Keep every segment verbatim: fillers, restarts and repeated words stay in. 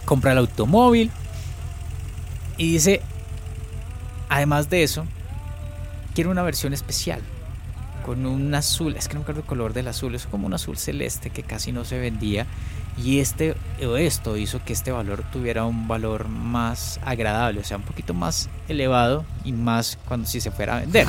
compra el automóvil y dice, además de eso, quiero una versión especial con un azul, es que no me acuerdo el color del azul, es como un azul celeste que casi no se vendía, y este o esto hizo que este valor tuviera un valor más agradable, o sea, un poquito más elevado y más cuando si se fuera a vender.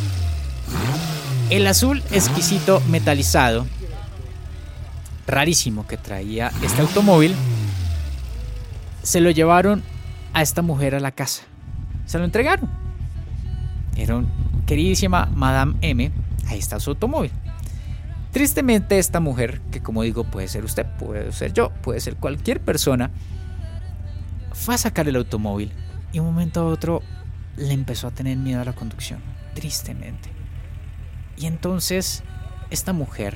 El azul exquisito metalizado rarísimo que traía este automóvil se lo llevaron a esta mujer a la casa, se lo entregaron. Era una queridísima Madame M. Ahí está su automóvil. Tristemente esta mujer, que como digo puede ser usted, puede ser yo, puede ser cualquier persona, fue a sacar el automóvil y de un momento a otro le empezó a tener miedo a la conducción, tristemente. Y entonces esta mujer,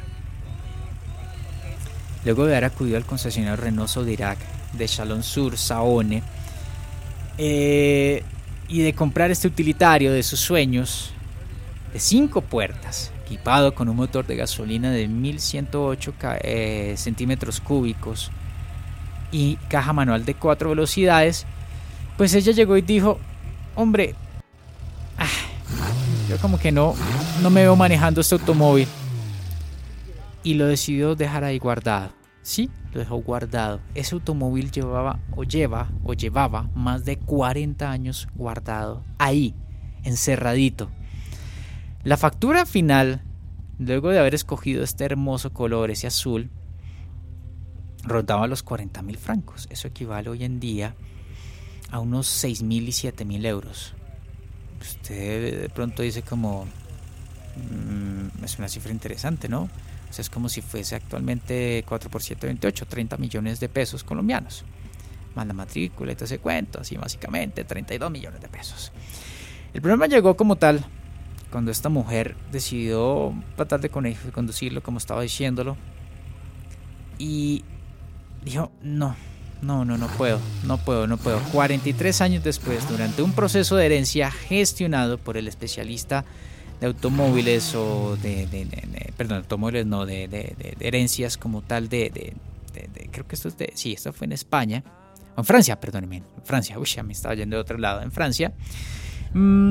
luego de haber acudido al concesionario Renault Sodirac de Chalon-sur-Saône eh, y de comprar este utilitario de sus sueños de cinco puertas, equipado con un motor de gasolina de mil ciento ocho eh, centímetros cúbicos y caja manual de cuatro velocidades, pues ella llegó y dijo, hombre, ah, yo como que no, no me veo manejando este automóvil, y lo decidió dejar ahí guardado. Sí, lo dejó guardado. Ese automóvil llevaba o lleva o llevaba más de cuarenta años guardado ahí, encerradito. La factura final, luego de haber escogido este hermoso color, ese azul, rondaba los cuarenta mil francos. Eso equivale hoy en día a unos seis mil y siete mil euros. Usted de pronto dice como, mmm, es una cifra interesante, ¿no? O sea, es como si fuese actualmente cuatro por siete, veintiocho, treinta millones de pesos colombianos. Más la matrícula y todo ese cuento, así básicamente treinta y dos millones de pesos. El problema llegó como tal cuando esta mujer decidió tratar de conducirlo como estaba diciéndolo y dijo, no, no, no, no puedo, no puedo, no puedo. cuarenta y tres años después, durante un proceso de herencia gestionado por el especialista de automóviles o de, de, de, de perdón, automóviles no, de, de, de, de herencias como tal de, de, de, de, creo que esto es de, sí, esto fue en España, o en Francia, perdónenme, en Francia, uy, ya me estaba yendo de otro lado, en Francia, mmm,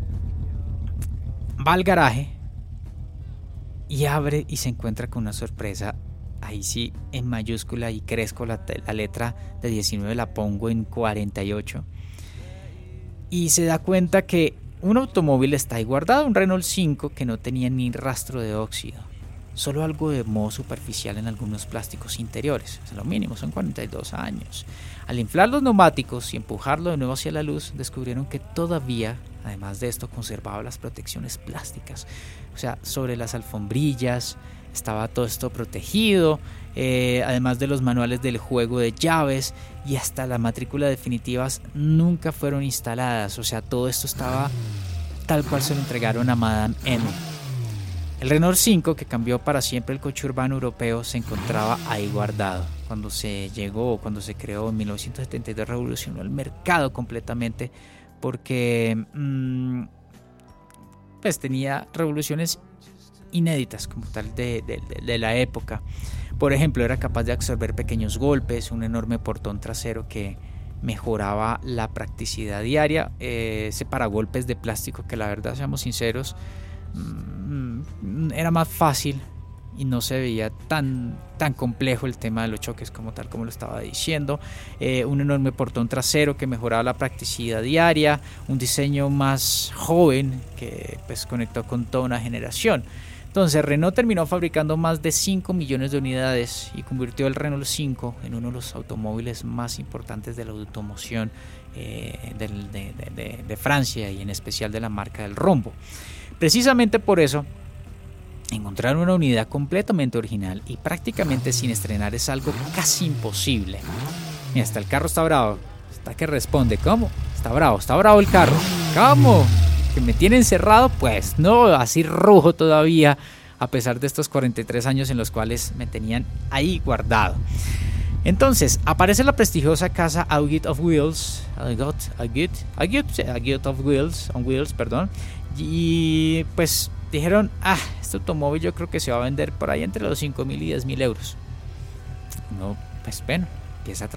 va al garaje y abre y se encuentra con una sorpresa. Ahí sí, en mayúscula, y crezco la, la letra de diecinueve, la pongo en cuarenta y ocho, y se da cuenta que un automóvil está ahí guardado, un Renault cinco que no tenía ni rastro de óxido, solo algo de moho superficial en algunos plásticos interiores. O sea, lo mínimo son cuarenta y dos años. Al inflar los neumáticos y empujarlo de nuevo hacia la luz, descubrieron que todavía, además de esto, conservaba las protecciones plásticas. O sea, sobre las alfombrillas estaba todo esto protegido, eh, además de los manuales del juego de llaves, y hasta la matrícula definitivas nunca fueron instaladas. O sea, todo esto estaba tal cual se lo entregaron a Madame M. El Renault cinco, que cambió para siempre el coche urbano europeo, se encontraba ahí guardado. Cuando se llegó, cuando se creó en mil novecientos setenta y dos, revolucionó el mercado completamente, porque mmm, pues tenía revoluciones inéditas como tal de, de, de la época. Por ejemplo, era capaz de absorber pequeños golpes, un enorme portón trasero que mejoraba la practicidad diaria, eh, ese paragolpes de plástico que, la verdad, seamos sinceros, mmm, era más fácil y no se veía tan, tan complejo el tema de los choques como tal como lo estaba diciendo. Eh, un enorme portón trasero que mejoraba la practicidad diaria, un diseño más joven que pues conectó con toda una generación. Entonces Renault terminó fabricando más de cinco millones de unidades y convirtió el Renault cinco en uno de los automóviles más importantes de la automoción eh, de, de, de, de Francia, y en especial de la marca del rombo. Precisamente por eso, encontrar una unidad completamente original y prácticamente sin estrenar es algo casi imposible. Mira, hasta el carro está bravo, hasta que responde, ¿cómo? Está bravo, está bravo el carro, ¿cómo? ¿Que me tiene encerrado? Pues no, así rujo todavía, a pesar de estos cuarenta y tres años en los cuales me tenían ahí guardado. Entonces aparece la prestigiosa casa Aguet of Wheels, Aguet, Aguet, Aguet, Aguet of Wheels, on Wheels, perdón, y pues dijeron, ah, este automóvil yo creo que se va a vender por ahí entre los cinco mil y diez mil euros. No, pues bueno, empieza a